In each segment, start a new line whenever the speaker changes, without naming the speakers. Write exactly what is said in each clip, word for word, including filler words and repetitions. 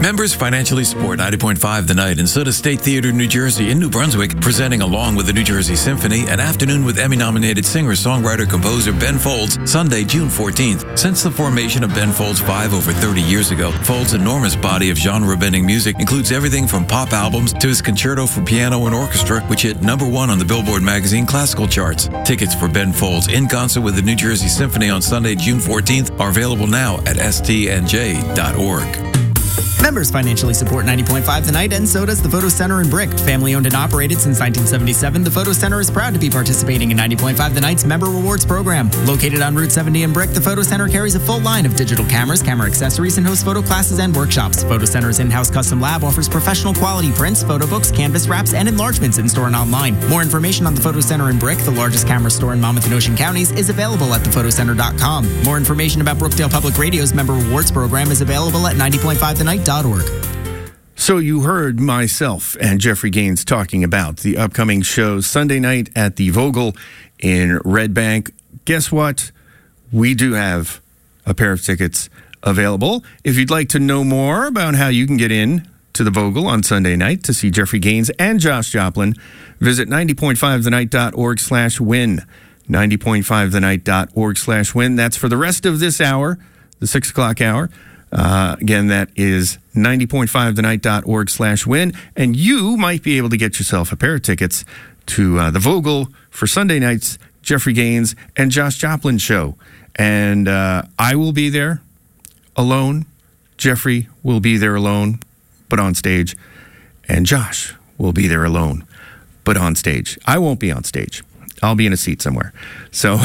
Members financially support ninety point five The Night and Soda State Theater, New Jersey in New Brunswick, presenting along with the New Jersey Symphony an afternoon with Emmy-nominated singer-songwriter-composer Ben Folds, Sunday, June fourteenth. Since the formation of Ben Folds Five over thirty years ago, Folds' enormous body of genre-bending music includes everything from pop albums to his concerto for piano and orchestra, which hit number one on the Billboard magazine classical charts. Tickets for Ben Folds in concert with the New Jersey Symphony on Sunday, June fourteenth are available now at S T N J dot org.
Members financially support ninety point five The Night, and so does the Photo Center in Brick. Family owned and operated since nineteen seventy-seven, the Photo Center is proud to be participating in ninety point five The Night's Member Rewards program. Located on Route seventy in Brick, the Photo Center carries a full line of digital cameras, camera accessories, and hosts photo classes and workshops. Photo Center's in-house custom lab offers professional quality prints, photo books, canvas wraps, and enlargements in-store and online. More information on the Photo Center in Brick, the largest camera store in Monmouth and Ocean counties, is available at the photo center dot com. More information about Brookdale Public Radio's Member Rewards program is available at ninety point five the night dot org.
So you heard myself and Jeffrey Gaines talking about the upcoming shows Sunday night at the Vogel in Red Bank. Guess what? We do have a pair of tickets available. If you'd like to know more about how you can get in to the Vogel on Sunday night to see Jeffrey Gaines and Josh Joplin, visit ninety point five the night dot org slash win. ninety point five the night dot org slash win. That's for the rest of this hour, the six o'clock hour. Uh, again, that is ninety point five the night dot org slash win. And you might be able to get yourself a pair of tickets to uh, the Vogel for Sunday night's Jeffrey Gaines and Josh Joplin show. And uh, I will be there alone. Jeffrey will be there alone, but on stage. And Josh will be there alone, but on stage. I won't be on stage. I'll be in a seat somewhere. So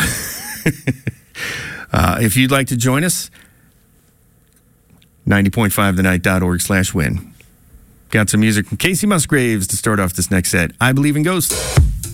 uh, if you'd like to join us, ninety point five the night dot org slash win. Got some music from Casey Musgraves to start off this next set. I Believe in Ghosts.